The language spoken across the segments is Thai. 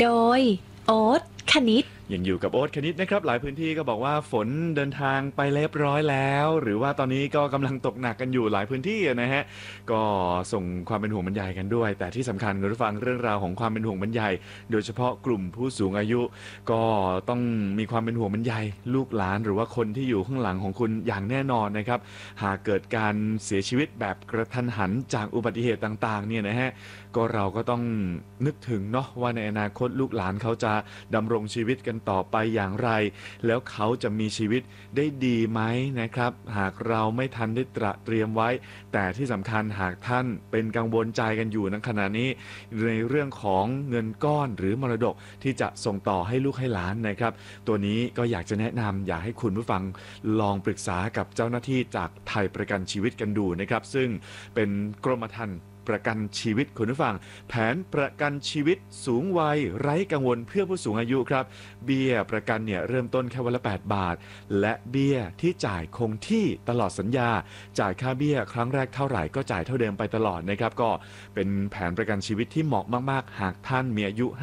โดยโอ๊ตคณิตยังอยู่กับโอ๊ตคณิตนะครับหลายพื้นที่ก็บอกว่าฝนเดินทางไปเรียบร้อยแล้วหรือว่าตอนนี้ก็กำลังตกหนักกันอยู่หลายพื้นที่นะฮะก็ส่งความเป็นห่วงบรรยายกันด้วยแต่ที่สำคัญคุณผู้ฟังเรื่องราวของความเป็นห่วงบรรยายโดยเฉพาะกลุ่มผู้สูงอายุก็ต้องมีความเป็นห่วงบรรยายลูกหลานหรือว่าคนที่อยู่ข้างหลังของคุณอย่างแน่นอนนะครับหากเกิดการเสียชีวิตแบบกระทันหันจากอุบัติเหตุต่างๆเนี่ยนะฮะก็เราก็ต้องนึกถึงเนาะว่าในอนาคตลูกหลานเขาจะดำรงชีวิตกันต่อไปอย่างไรแล้วเขาจะมีชีวิตได้ดีไหมนะครับหากเราไม่ทันได้เตรียมไว้แต่ที่สำคัญหากท่านเป็นกังวลใจกันอยู่ในขณะนี้ในเรื่องของเงินก้อนหรือมรดกที่จะส่งต่อให้ลูกให้หลานนะครับตัวนี้ก็อยากจะแนะนำอยากให้คุณผู้ฟังลองปรึกษากับเจ้าหน้าที่จากไทยประกันชีวิตกันดูนะครับซึ่งเป็นกรมธรรม์ประกันชีวิตคุณผู้ฟังแผนประกันชีวิตสูงวัยไร้กังวลเพื่อผู้สูงอายุครับเบี้ยประกันเนี่ยเริ่มต้นแค่วันละ8 บาทและเบี้ยที่จ่ายคงที่ตลอดสัญญาจ่ายค่าเบี้ยครั้งแรกเท่าไหร่ก็จ่ายเท่าเดิมไปตลอดนะครับก็เป็นแผนประกันชีวิตที่เหมาะมากๆหากท่านมีอายุ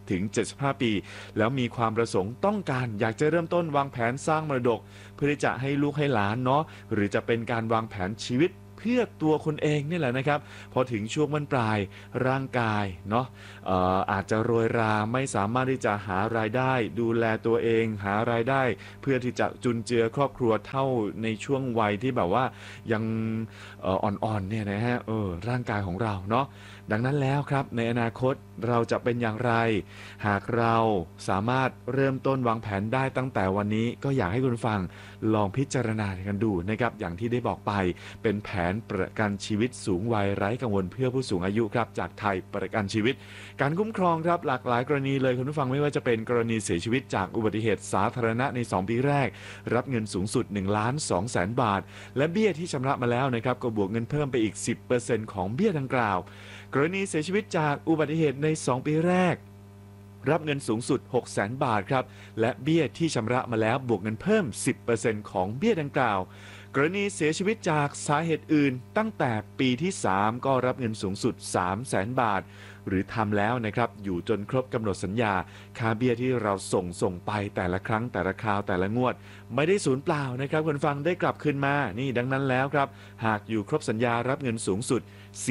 50-75 ปีแล้วมีความประสงค์ต้องการอยากจะเริ่มต้นวางแผนสร้างมรดกเพื่อที่จะให้ลูกให้หลานเนาะหรือจะเป็นการวางแผนชีวิตเพื่อตัวคนเองนี่แหละนะครับพอถึงช่วงบั้นปลายร่างกายเนาะอาจจะโรยราไม่สามารถที่จะหารายได้ดูแลตัวเองหารายได้เพื่อที่จะจุนเจือครอบครัวเท่าในช่วงวัยที่แบบว่ายังอ่อนๆเนี่ยนะฮะร่างกายของเราเนาะดังนั้นแล้วครับในอนาคตเราจะเป็นอย่างไรหากเราสามารถเริ่มต้นวางแผนได้ตั้งแต่วันนี้ก็อยากให้คุณฟังลองพิจารณากันดูนะครับอย่างที่ได้บอกไปเป็นแผนประกันชีวิตสูงวัยไร้กังวลเพื่อผู้สูงอายุครับจากไทยประกันชีวิตการคุ้มครองครับหลากหลายกรณีเลยคุณผู้ฟังไม่ว่าจะเป็นกรณีเสียชีวิตจากอุบัติเหตุสาธารณะใน2 ปีแรกรับเงินสูงสุด1,200,000 บาทและเบี้ยที่ชำระมาแล้วนะครับก็บวกเงินเพิ่มไปอีก 10% ของเบี้ยดังกล่าวกรณีเสียชีวิตจากอุบัติเหตุใน2 ปีแรกรับเงินสูงสุด 600,000 บาทครับและเบี้ยที่ชำระมาแล้วบวกเงินเพิ่ม 10% ของเบี้ยดังกล่าวกรณีเสียชีวิตจากสาเหตุอื่นตั้งแต่ปีที่3ก็รับเงินสูงสุด 300,000 บาทหรือทำแล้วนะครับอยู่จนครบกำหนดสัญญาค่าเบี้ยที่เราส่งไปแต่ละครั้งแต่ละคราวแต่ละงวดไม่ได้สูญเปล่านะครับคุณฟังได้กลับคืนมานี่ดังนั้นแล้วครับหากอยู่ครบสัญญารับเงินสูงสุด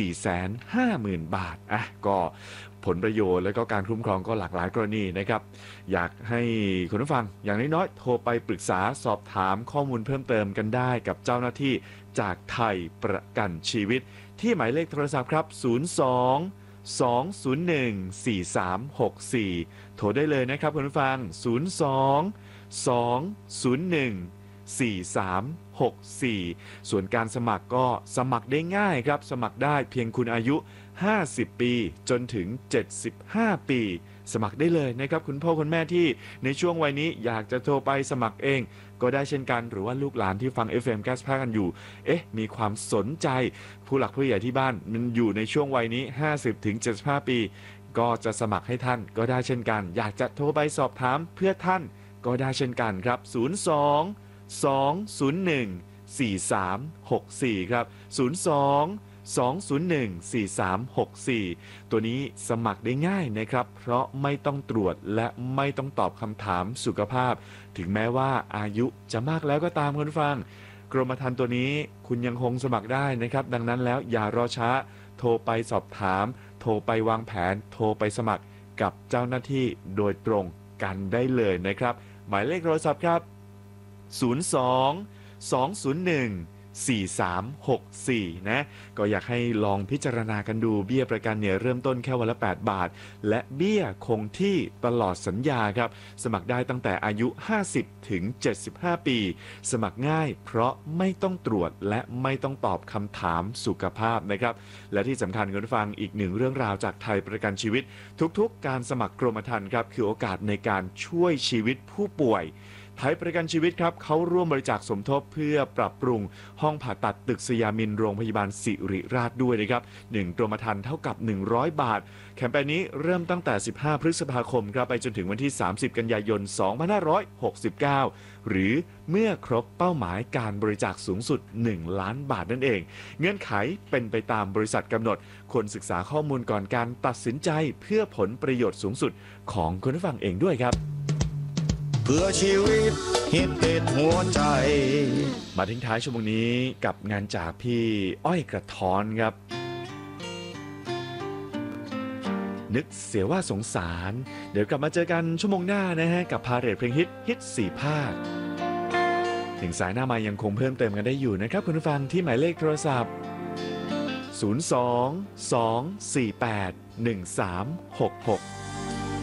450,000 บาทก็ผลประโยชน์และก็การคุ้มครองก็หลากหลายกรณีนะครับอยากให้คุณผู้ฟังอย่างน้อยๆโทรไปปรึกษาสอบถามข้อมูลเพิ่มเติมกันได้กับเจ้าหน้าที่จากไทยประกันชีวิตที่หมายเลขโทรศัพท์ครับ02-201-4364โทรได้เลยนะครับคุณผู้ฟัง02-201-4364ส่วนการสมัครก็สมัครได้ง่ายครับสมัครได้เพียงคุณอายุ50 ปีจนถึง75 ปีสมัครได้เลยนะครับคุณพ่อคุณแม่ที่ในช่วงวัยนี้อยากจะโทรไปสมัครเองก็ได้เช่นกันหรือว่าลูกหลานที่ฟัง FM 95กันอยู่มีความสนใจผู้หลักผู้ใหญ่ที่บ้านมันอยู่ในช่วงวัยนี้ 50-75 ปีก็จะสมัครให้ท่านก็ได้เช่นกันอยากจะโทรไปสอบถามเพื่อท่านก็ได้เช่นกันครับ02-201-4364ครับ02-201-4364ตัวนี้สมัครได้ง่ายนะครับเพราะไม่ต้องตรวจและไม่ต้องตอบคำถามสุขภาพถึงแม้ว่าอายุจะมากแล้วก็ตามคุณฟังกรมธรรม์ตัวนี้คุณยังคงสมัครได้นะครับดังนั้นแล้วอย่ารอช้าโทรไปสอบถามโทรไปวางแผนโทรไปสมัครกับเจ้าหน้าที่โดยตรงกันได้เลยนะครับหมายเลขโทรศัพท์ครับ02-201-4364นะก็อยากให้ลองพิจารณากันดูเบี้ยประกันเนี่ยเริ่มต้นแค่วันละ8 บาทและเบี้ยคงที่ตลอดสัญญาครับสมัครได้ตั้งแต่อายุ 50-75 ปีสมัครง่ายเพราะไม่ต้องตรวจและไม่ต้องตอบคำถามสุขภาพนะครับและที่สำคัญคุณผู้ฟังอีกหนึ่งเรื่องราวจากไทยประกันชีวิตทุกๆการสมัครกรมธรรม์ครับคือโอกาสในการช่วยชีวิตผู้ป่วยไทยประกันชีวิตครับเขาร่วมบริจาคสมทบเพื่อปรับปรุงห้องผ่าตัดตึกสยามินโรงพยาบาลสิริราชด้วยนะครับ1กรมธรรม์เท่ากับ100 บาทแคมเปญนี้เริ่มตั้งแต่15พฤษภาคมครับไปจนถึงวันที่30กันยายน2569หรือเมื่อครบเป้าหมายการบริจาคสูงสุด1 ล้านบาทนั่นเองเงื่อนไขเป็นไปตามบริษัทกำหนดควรศึกษาข้อมูลก่อนการตัดสินใจเพื่อผลประโยชน์สูงสุดของคุณผู้ฟังเองด้วยครับเพื่อชีวิตฮิตติดหัวใจมาทิ้งท้ายชั่วโมงนี้กับงานจากพี่อ้อยกระท้อนครับนึกเสียว่าสงสารเดี๋ยวกลับมาเจอกันชั่วโมงหน้านะฮะกับพาเรทเพลงฮิต4 ภาคถึงสายหน้ามายังคงเพิ่มเติมกันได้อยู่นะครับคุณผู้ฟังที่หมายเลขโทรศัพท์02 248 1366